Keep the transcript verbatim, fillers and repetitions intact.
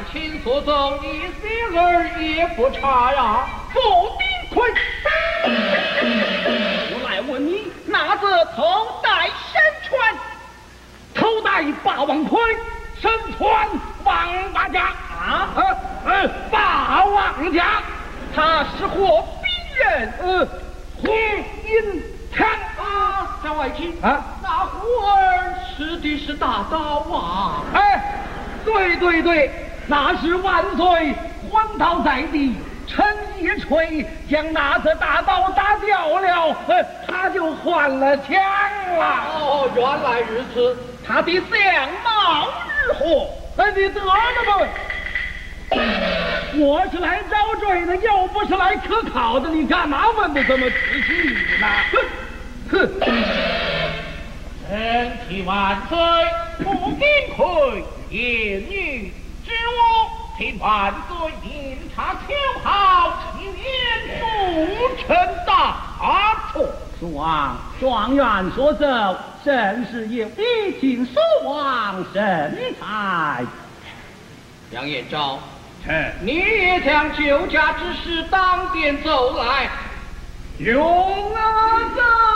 卿所奏，一些儿也不差呀。 傅丁坤，我来问你，哪则头戴身穿？ 头戴霸王盔，身穿王八甲啊！呃呃，霸王甲， 他是何兵人？ 呃，胡银枪啊，张外卿啊， 那胡儿吃的是大刀啊！ 哎，对对对，那是万岁昏倒在地，臣一锤将那则大刀打掉了，呃，他就换了枪了。 哦，原来如此。他的相貌如何？ 哎，你得了吧？我是来招赘的，又不是来可考的，你干嘛问的这么仔细呢？哼哼！ 臣替万岁，不金魁言语知我，替万岁明察秋毫，轻言恕臣大错。 状状元所奏，甚是有礼，请寿王圣裁。 杨延昭， 臣你也将救驾之事当面奏来。 用啊奏。